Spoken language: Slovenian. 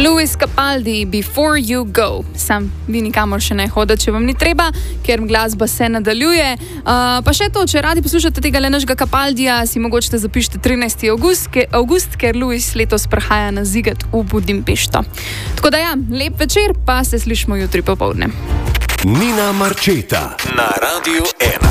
Luis Capaldi, Before You Go. Sam vi nikamor še ne hodite, če vam ni treba, ker glasba se nadaljuje. Pa še to, če radi poslušate tega našega Capaldija, si mogoče zapišite 13. avgust, ker Luis letos prihaja na Ziget v Budimpešto. Tako da ja, lep večer, pa se slišimo jutri popoldne. Nina Marčeta na Radiu 1.